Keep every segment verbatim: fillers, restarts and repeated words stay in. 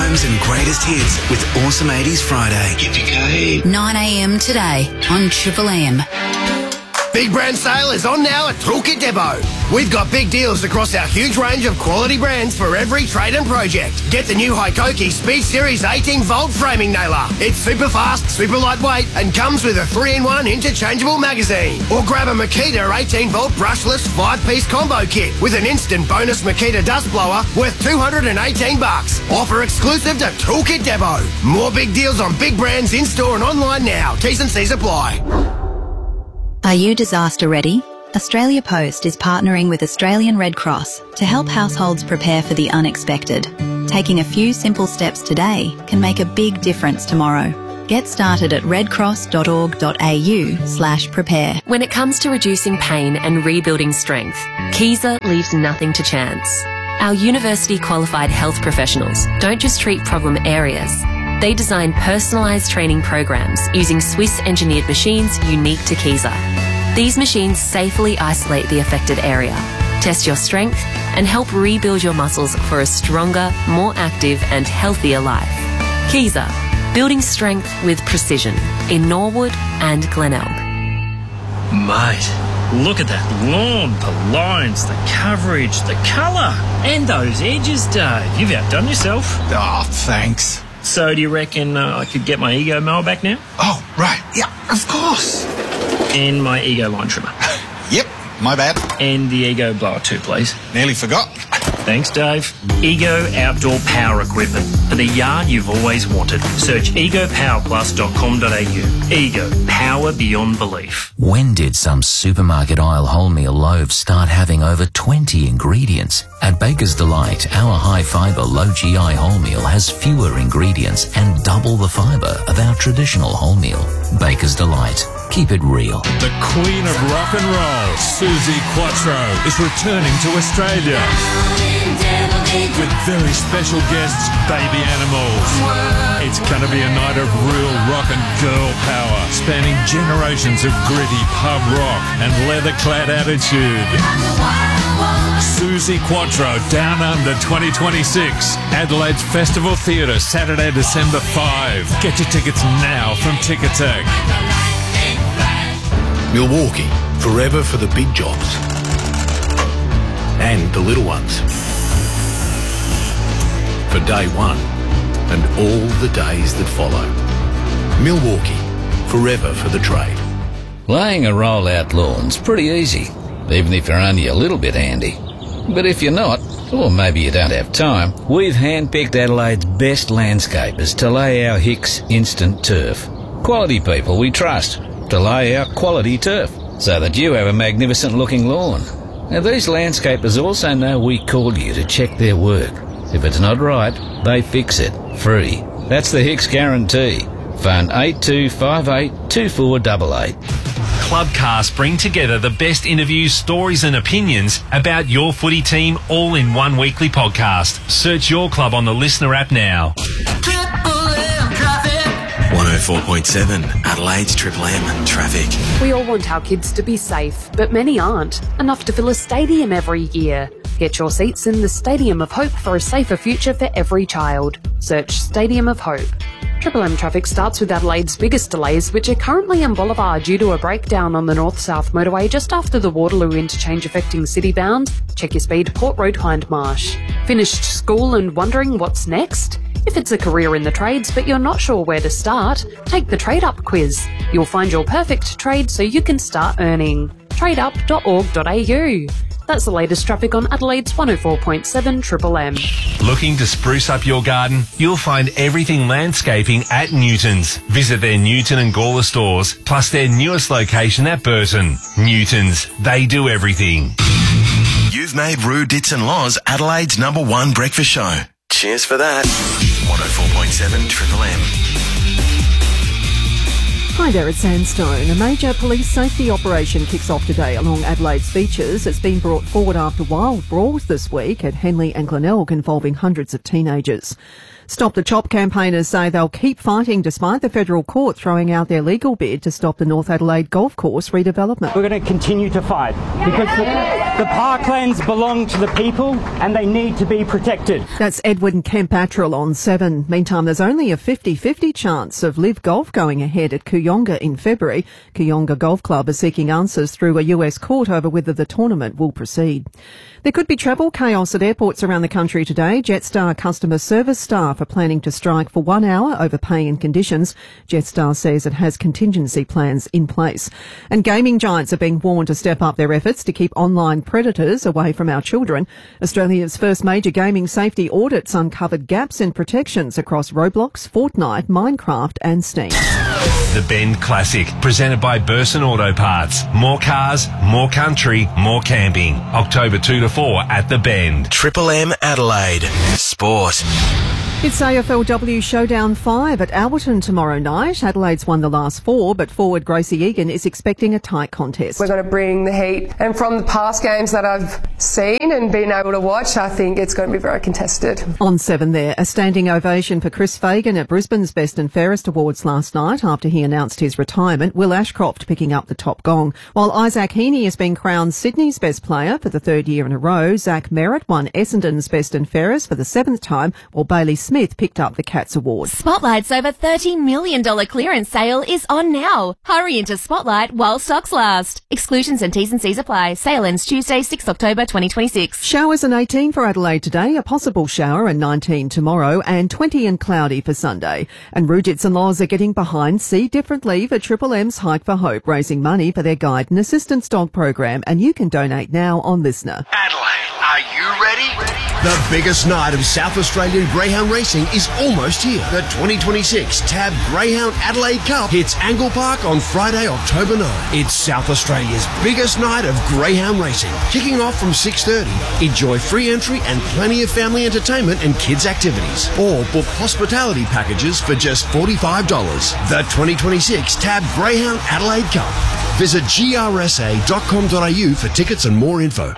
times and greatest hits with Awesome eighties Friday. Yippee-ki-yay. nine a m today on Triple M. Big brand sale is on now at Toolkit Depot. We've got big deals across our huge range of quality brands for every trade and project. Get the new Hikoki Speed Series eighteen volt framing nailer. It's super fast, super lightweight and comes with a three in one interchangeable magazine. Or grab a Makita eighteen volt brushless five piece combo kit with an instant bonus Makita dust blower worth two hundred eighteen bucks. Offer exclusive to Toolkit Depot. More big deals on big brands in store and online now. T's and C's apply. Are you disaster ready? Australia Post is partnering with Australian Red Cross to help households prepare for the unexpected. Taking a few simple steps today can make a big difference tomorrow. Get started at redcross.org.au slash prepare. When it comes to reducing pain and rebuilding strength, Kaiser leaves nothing to chance. Our university-qualified health professionals don't just treat problem areas. They design personalised training programs using Swiss-engineered machines unique to Kaiser. These machines safely isolate the affected area, test your strength, and help rebuild your muscles for a stronger, more active and healthier life. Kaiser, building strength with precision in Norwood and Glenelg. Mate, look at that lawn, the lines, the coverage, the colour, and those edges, Dave. You've outdone yourself. Oh, thanks. So do you reckon uh, I could get my Ego mower back now? Oh, right. Yeah, of course. And my Ego line trimmer. Yep, my bad. And the Ego blower too, please. Nearly forgot. Thanks, Dave. Ego Outdoor Power Equipment for the yard you've always wanted. Search ego power plus dot com dot a u. Ego, power beyond belief. When did some supermarket aisle wholemeal loaves start having over twenty ingredients? At Baker's Delight, our high-fibre, low-G I wholemeal has fewer ingredients and double the fibre of our traditional wholemeal. Baker's Delight. Keep it real. The Queen of Rock and Roll, Suzi Quatro, is returning to Australia with very special guests, Baby Animals. It's going to be a night of real rock and girl power, spanning generations of gritty pub rock and leather-clad attitude. Suzi Quatro, Down Under twenty twenty-six, Adelaide's Festival Theatre, Saturday, December fifth. Get your tickets now from Ticketek. Milwaukee, forever for the big jobs and the little ones. For day one and all the days that follow. Milwaukee, forever for the trade. Laying a roll-out lawn's pretty easy, even if you're only a little bit handy. But if you're not, or maybe you don't have time, we've handpicked Adelaide's best landscapers to lay our Hicks Instant Turf. Quality people we trust to lay our quality turf so that you have a magnificent looking lawn. Now these landscapers also know we called you to check their work. If it's not right, they fix it. Free. That's the Hicks guarantee. Phone eight two five eight two four eight eight. Clubcast bring together the best interviews, stories and opinions about your footy team all in one weekly podcast. Search your club on the Listener app now. one oh four point seven, Adelaide's Triple M Traffic. We all want our kids to be safe, but many aren't. Enough to fill a stadium every year. Get your seats in the Stadium of Hope for a safer future for every child. Search Stadium of Hope. Triple M traffic starts with Adelaide's biggest delays, which are currently on Boulevard due to a breakdown on the north-south motorway just after the Waterloo interchange affecting city-bound. Check your speed, Port Road, Hindmarsh. Finished school and wondering what's next? If it's a career in the trades but you're not sure where to start, take the Trade Up quiz. You'll find your perfect trade so you can start earning. trade up dot org dot a u. That's the latest traffic on Adelaide's one oh four point seven Triple M. Looking to spruce up your garden? You'll find everything landscaping at Newton's. Visit their Newton and Gawler stores, plus their newest location at Burton. Newton's, they do everything. You've made Roo Ditson Laws Adelaide's number one breakfast show. Cheers for that. one oh four point seven Triple M. Hi there, it's Sandstone. A major police safety operation kicks off today along Adelaide's beaches. It's been brought forward after wild brawls this week at Henley and Glenelg involving hundreds of teenagers. Stop the Chop campaigners say they'll keep fighting despite the federal court throwing out their legal bid to stop the North Adelaide Golf Course redevelopment. We're going to continue to fight because the, The parklands belong to the people and they need to be protected. That's Edwin Kemp-Attrell on seven. Meantime, there's only a fifty-fifty chance of Live Golf going ahead at Kooyonga in February. Kooyonga Golf Club is seeking answers through a U S court over whether the tournament will proceed. There could be travel chaos at airports around the country today. Jetstar customer service staff are planning to strike for one hour over pay and conditions. Jetstar says it has contingency plans in place. And gaming giants are being warned to step up their efforts to keep online predators away from our children. Australia's first major gaming safety audits uncovered gaps in protections across Roblox, Fortnite, Minecraft and Steam. The Bend Classic, presented by Burson Auto Parts. More cars, more country, more camping. October two to four at The Bend. Triple M Adelaide. Sport. It's A F L W Showdown five at Alberton tomorrow night. Adelaide's won the last four, but forward Gracie Egan is expecting a tight contest. We're going to bring the heat, and from the past games that I've seen and been able to watch, I think it's going to be very contested. On seven there, a standing ovation for Chris Fagan at Brisbane's Best and Fairest Awards last night after he announced his retirement. Will Ashcroft picking up the top gong, while Isaac Heaney has been crowned Sydney's best player for the third year in a row. Zach Merritt won Essendon's Best and Fairest for the seventh time, while Bailey Smith picked up the Cats Award. Spotlight's over thirty million dollars clearance sale is on now. Hurry into Spotlight while stocks last. Exclusions and T's and C's apply. Sale ends Tuesday, sixth October twenty twenty-six. Showers and eighteen for Adelaide today, a possible shower and nineteen tomorrow, and twenty and cloudy for Sunday. And Rudits and Laws are getting behind See Differently for Triple M's Hike for Hope, raising money for their Guide and Assistance Dog program, and you can donate now on Listener. Adelaide, are you ready? ready? The biggest night of South Australian greyhound racing is almost here. The twenty twenty-six Tab Greyhound Adelaide Cup hits Angle Park on Friday, October ninth. It's South Australia's biggest night of greyhound racing. Kicking off from six thirty. Enjoy free entry and plenty of family entertainment and kids activities. Or book hospitality packages for just forty-five dollars. The twenty twenty-six Tab Greyhound Adelaide Cup. Visit g r s a dot com dot a u for tickets and more info.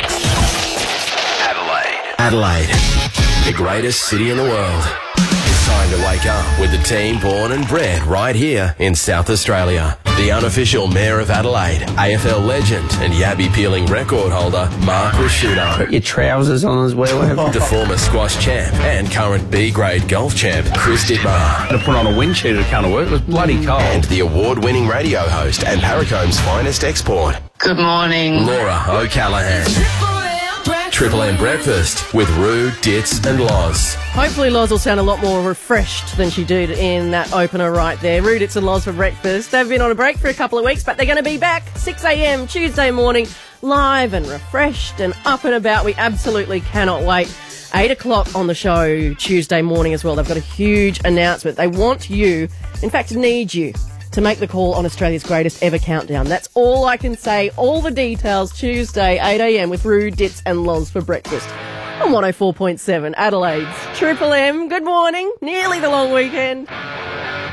Adelaide, the greatest city in the world. It's time to wake up with the team born and bred right here in South Australia. The unofficial Mayor of Adelaide, A F L legend and Yabby peeling record holder, Mark Rashudo. Put your trousers on as well. The former squash champ and current B-grade golf champ, Chris Dittmar. To put on a wind cheater to come to work, it was bloody cold. And the award-winning radio host and Paracomb's finest export. Good morning. Laura O'Callaghan. Triple M Breakfast with Roo, Ditz and Loz. Hopefully Loz will sound a lot more refreshed than she did in that opener right there. Roo, Ditz and Loz for breakfast. They've been on a break for a couple of weeks, but they're going to be back six a.m. Tuesday morning, live and refreshed and up and about. We absolutely cannot wait. eight o'clock on the show Tuesday morning as well. They've got a huge announcement. They want you, in fact need you, to make the call on Australia's greatest ever countdown. That's all I can say. All the details Tuesday, eight a.m. with Roo, Ditz and Loz for breakfast on one oh four point seven Adelaide's Triple M. Good morning. Nearly the long weekend.